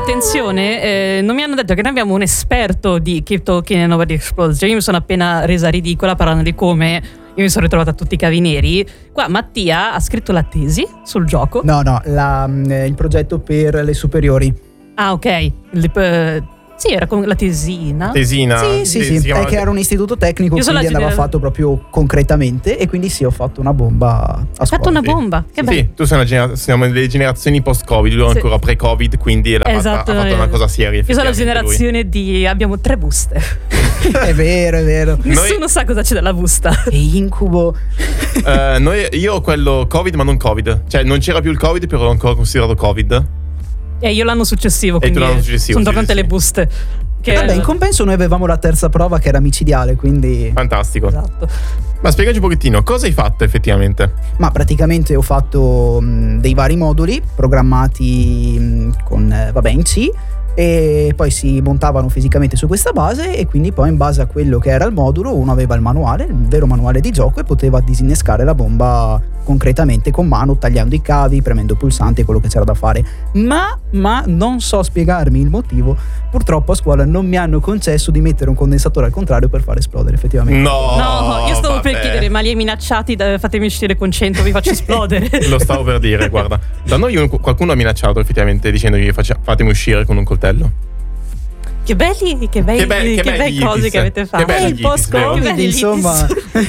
attenzione, non mi hanno detto che noi abbiamo un esperto di Keep Talking and Nobody Explodes. Cioè, io mi sono appena resa ridicola parlando di come io mi sono ritrovata a tutti i cavi neri. Qua Mattia ha scritto la tesi sul gioco. No, il progetto per le superiori. Ah, ok. Sì, era con la tesina. Sì, è che era un istituto tecnico, quindi andava fatto proprio concretamente. E quindi sì, ho fatto una bomba a scuola. Hai fatto una bomba? Che bello. Sì, tu siamo nelle generazioni post-Covid, lui è ancora pre-Covid, quindi ha fatto una cosa seria. Io sono la generazione di abbiamo 3 buste. È vero. Nessuno sa cosa c'è della busta. Che incubo. Io ho quello Covid, ma non Covid. Cioè non c'era più il Covid, però ero ancora considerato Covid. Io l'anno successivo, quindi sono tornate le buste. Vabbè, in compenso noi avevamo la terza prova che era micidiale, quindi fantastico. Esatto. Ma spiegaci un pochettino, cosa hai fatto effettivamente? Ma praticamente ho fatto dei vari moduli programmati con in C, e poi si montavano fisicamente su questa base, e quindi poi in base a quello che era il modulo uno aveva il manuale, il vero manuale di gioco, e poteva disinnescare la bomba concretamente con mano, tagliando i cavi, premendo pulsanti, quello che c'era da fare. Ma non so spiegarmi il motivo. Purtroppo a scuola non mi hanno concesso di mettere un condensatore al contrario per far esplodere effettivamente. No, io stavo per chiedere, ma li hai minacciati? Fatemi uscire con 100, vi faccio esplodere. Lo stavo per dire, guarda. Da noi qualcuno ha minacciato effettivamente dicendogli fatemi uscire con un coltello. Che bei cose che avete fatto. Il post-Covid, insomma.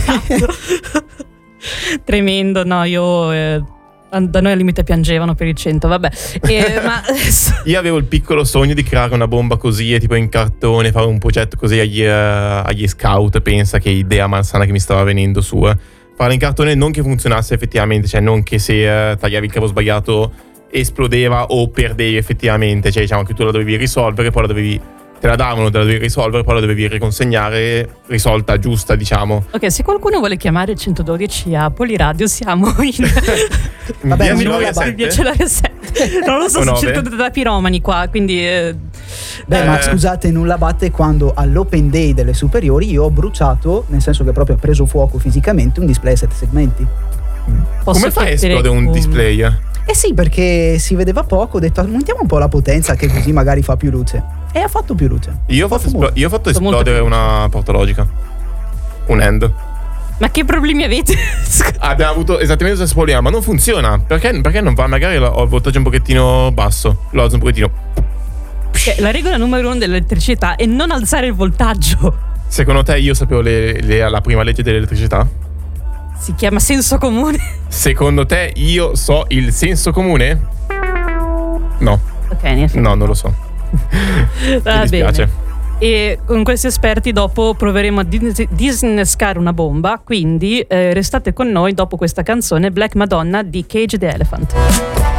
Tremendo, no, da noi al limite piangevano per il 100, vabbè. Ma io avevo il piccolo sogno di creare una bomba così, e tipo in cartone, fare un progetto così agli scout. Pensa che idea malsana che mi stava venendo su. Farla in cartone, non che funzionasse effettivamente, cioè non che se tagliavi il cavo sbagliato esplodeva o perdevi effettivamente, cioè diciamo che tu la dovevi risolvere, poi te la davano, te la dovevi risolvere, poi la dovevi riconsegnare risolta, giusta, diciamo. Ok, se qualcuno vuole chiamare il 112 a Poliradio, siamo in vabbè, via Celaria 7. Non lo so, sono circondata da piromani qua, quindi ma scusate, nulla batte quando all'open day delle superiori io ho bruciato, nel senso che proprio ha preso fuoco fisicamente, un display a 7 segmenti. Come fai a esplodere un display? Sì, perché si vedeva poco, ho detto aumentiamo un po' la potenza che così magari fa più luce. E ha fatto più luce. Io ho fatto esplodere una porta logica. Un end. Ma che problemi avete? Abbiamo avuto esattamente lo stesso problema, ma non funziona. Perché non va? Magari ho il voltaggio un pochettino basso. Lo alzo un pochettino. La regola numero 1 dell'elettricità è non alzare il voltaggio. Secondo te io sapevo la prima legge dell'elettricità? Si chiama senso comune. Secondo te io so il senso comune? No. Ok, no, non lo so. Mi dispiace. Bene. E con questi esperti dopo proveremo a disinnescare una bomba. Quindi restate con noi dopo questa canzone Black Madonna di Cage the Elephant.